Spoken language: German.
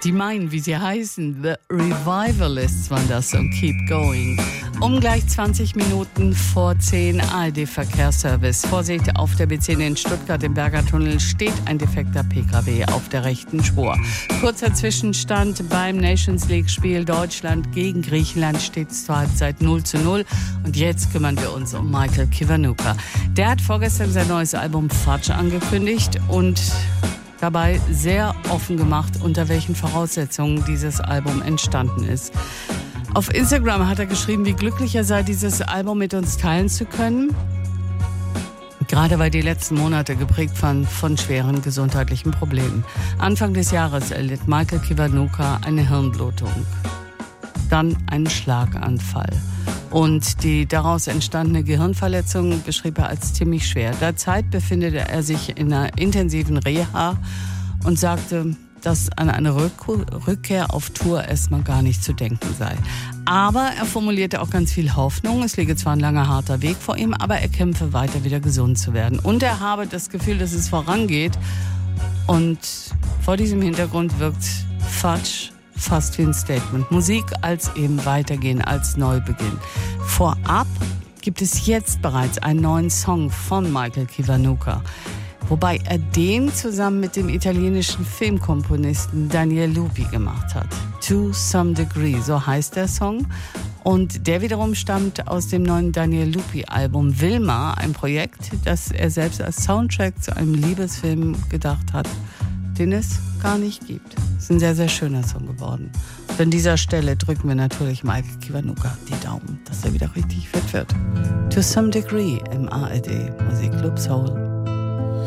Die meinen, wie sie heißen, The Revivalists waren das und Keep Going. Gleich 20 Minuten vor 10 ARD-Verkehrsservice. Vorsicht, auf der B10 in Stuttgart im Bergertunnel steht ein defekter PKW auf der rechten Spur. Kurzer Zwischenstand beim Nations League-Spiel Deutschland gegen Griechenland steht es zur Halbzeit 0:0. Und jetzt kümmern wir uns um Michael Kiwanuka. Der hat vorgestern sein neues Album Fudge angekündigt und dabei sehr offen gemacht, unter welchen Voraussetzungen dieses Album entstanden ist. Auf Instagram hat er geschrieben, wie glücklich er sei, dieses Album mit uns teilen zu können. Gerade weil die letzten Monate geprägt waren von schweren gesundheitlichen Problemen. Anfang des Jahres erlitt Michael Kiwanuka eine Hirnblutung, dann einen Schlaganfall. Und die daraus entstandene Gehirnverletzung beschrieb er als ziemlich schwer. Derzeit befindet er sich in einer intensiven Reha und sagte, dass an eine Rückkehr auf Tour erstmal gar nicht zu denken sei. Aber er formulierte auch ganz viel Hoffnung. Es liege zwar ein langer, harter Weg vor ihm, aber er kämpfe weiter, wieder gesund zu werden. Und er habe das Gefühl, dass es vorangeht. Und vor diesem Hintergrund wirkt Fudge fast wie ein Statement. Musik als eben Weitergehen, als Neubeginn. Vorab gibt es jetzt bereits einen neuen Song von Michael Kiwanuka. Wobei er den zusammen mit dem italienischen Filmkomponisten Daniel Lupi gemacht hat. To Some Degree, so heißt der Song. Und der wiederum stammt aus dem neuen Daniel Lupi-Album Wilma, ein Projekt, das er selbst als Soundtrack zu einem Liebesfilm gedacht hat, den es gar nicht gibt. Es ist ein sehr, sehr schöner Song geworden. Und an dieser Stelle drücken wir natürlich Michael Kiwanuka die Daumen, dass er wieder richtig fit wird. To Some Degree im ARD Musikclub Soul.